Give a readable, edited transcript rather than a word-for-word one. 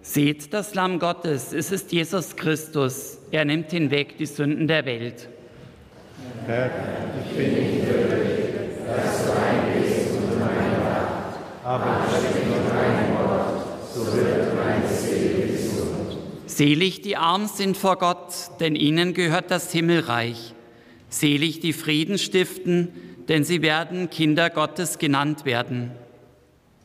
Seht das Lamm Gottes, es ist Jesus Christus. Er nimmt hinweg die Sünden der Welt. Herr, ich bin nicht würdig, dass du eingehst unter meine Macht, aber sprich nur ein Wort, so wird meine Seele gesund. Selig die arm sind vor Gott, denn ihnen gehört das Himmelreich. Selig die Frieden stiften, denn sie werden Kinder Gottes genannt werden.